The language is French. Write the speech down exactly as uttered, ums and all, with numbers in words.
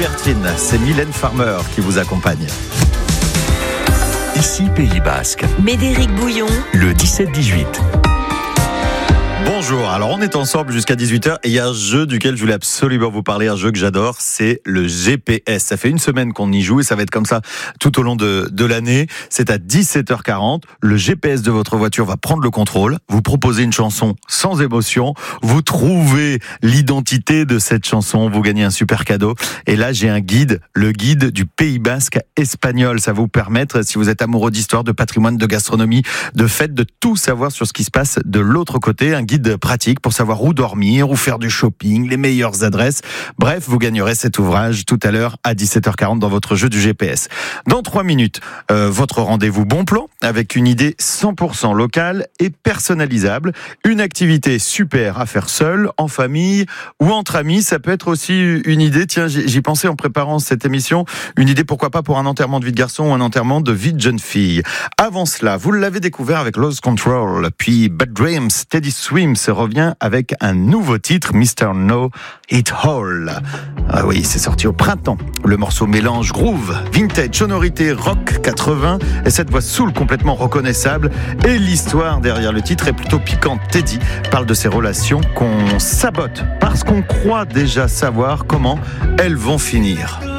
libertine. C'est Mylène Farmer qui vous accompagne. Ici Pays Basque. Médéric Bouillon. Le dix-sept dix-huit. Bonjour, alors on est ensemble jusqu'à dix-huit heures et il y a un jeu duquel je voulais absolument vous parler, un jeu que j'adore, c'est le G P S. Ça fait une semaine qu'on y joue et ça va être comme ça tout au long de, de l'année. C'est à dix-sept heures quarante, le G P S de votre voiture va prendre le contrôle, vous proposez une chanson sans émotion, vous trouvez l'identité de cette chanson, vous gagnez un super cadeau. Et là j'ai un guide, le guide du Pays Basque espagnol. Ça va vous permettre, si vous êtes amoureux d'histoire, de patrimoine, de gastronomie, de fêtes, de tout savoir sur ce qui se passe de l'autre côté. Un guide pratique pour savoir où dormir, où faire du shopping, les meilleures adresses. Bref, vous gagnerez cet ouvrage tout à l'heure à dix-sept heures quarante dans votre jeu du G P S. Dans trois minutes, euh, votre rendez-vous bon plan avec une idée cent pour cent locale et personnalisable. Une activité super à faire seul, en famille ou entre amis. Ça peut être aussi une idée, tiens, j'y pensais en préparant cette émission, une idée pourquoi pas pour un enterrement de vie de garçon ou un enterrement de vie de jeune fille. Avant cela, vous l'avez découvert avec Lost Control, puis Bad Dreams, Teddy Swims revient avec un nouveau titre, mister No It All. Ah oui, c'est sorti au printemps. Le morceau mélange groove, vintage, sonorité, rock quatre-vingts et cette voix soul complètement reconnaissable. Et l'histoire derrière le titre est plutôt piquante. Teddy parle de ses relations qu'on sabote parce qu'on croit déjà savoir comment elles vont finir.